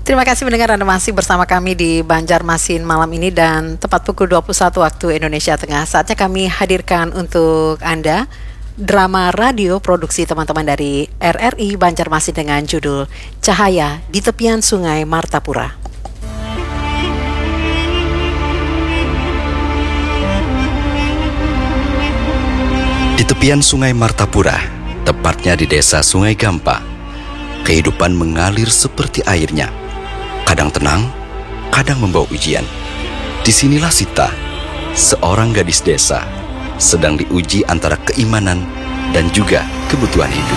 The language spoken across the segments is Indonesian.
Terima kasih mendengar, Anda masih bersama kami di Banjarmasin malam ini dan tepat pukul 21 waktu Indonesia Tengah. Saatnya kami hadirkan untuk Anda drama radio produksi teman-teman dari RRI Banjarmasin dengan judul Cahaya di Tepian Sungai Martapura. Di tepian Sungai Martapura, tepatnya di desa Sungai Gampa, kehidupan mengalir seperti airnya. Kadang tenang, kadang membawa ujian. Disinilah Sita, seorang gadis desa, sedang diuji antara keimanan dan juga kebutuhan hidup.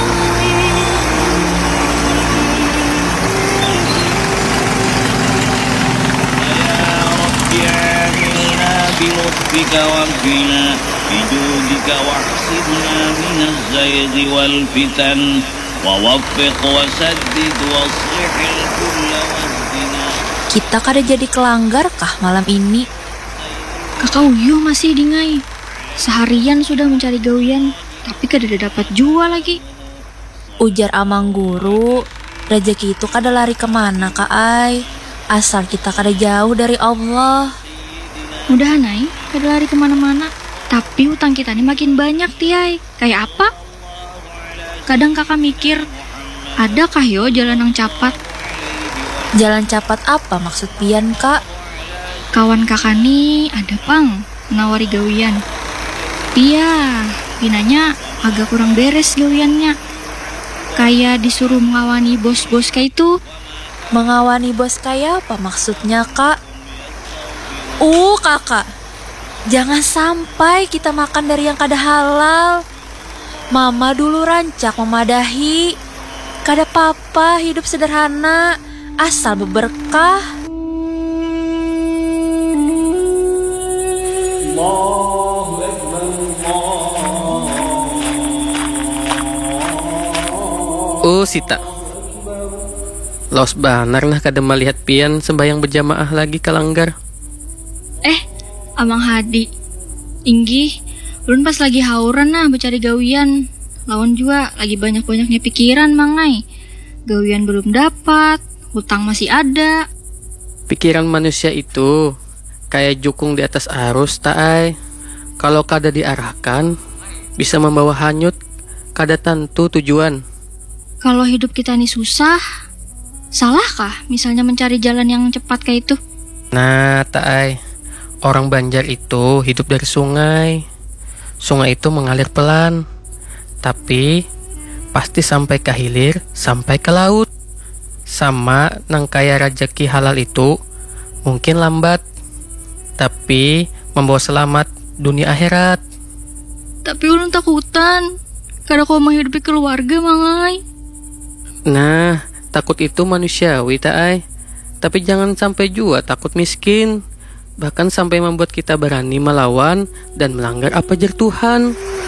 Kita kada jadi kelanggar kah malam ini? Kakak Uyuh masih dingai. Seharian sudah mencari gawian, tapi kada dapat jual lagi. Ujar amang guru, rezeki itu kada lari kemana kak ai, asal kita kada jauh dari Allah. Mudah nai, kada lari kemana-mana. Tapi utang kita ini makin banyak tiai. Kayak apa? Kadang kakak mikir, adakah yo jalan yang cepat? Jalan cepat apa maksud pian kak? Kawan kakak nih ada pang menawari gawian. Iya, pinanya agak kurang beres gawiannya. Kayak disuruh mengawani bos-bos kayak itu. Mengawani bos kayak apa maksudnya kak? Kakak, jangan sampai kita makan dari yang kada halal. Mama dulu rancak memadahi, kada apa-apa hidup sederhana, asal berberkah. Sita, los banar lah kada melihat pian sembahyang berjamaah lagi kalanggar. Amang Hadi, Inggi, ulun pas lagi hauran nah mencari gawian. Lawan juga lagi banyak-banyaknya pikiran mangai. Gawian belum dapat, hutang masih ada. Pikiran manusia itu kayak jukung di atas arus taai. Kalau kada diarahkan, bisa membawa hanyut, kada tentu tujuan. Kalau hidup kita ini susah, salahkah misalnya mencari jalan yang cepat kayak itu? Nah, taai, orang Banjar itu hidup dari sungai. Sungai itu mengalir pelan, tapi pasti sampai ke hilir, sampai ke laut. Sama nang kaya rezeki halal itu mungkin lambat, tapi membawa selamat dunia akhirat. Tapi ulun takutan, kada kau menghidupi keluarga mangai. Nah, takut itu manusiawi taai. Tapi jangan sampai juga takut miskin, bahkan sampai membuat kita berani melawan dan melanggar apa jar Tuhan.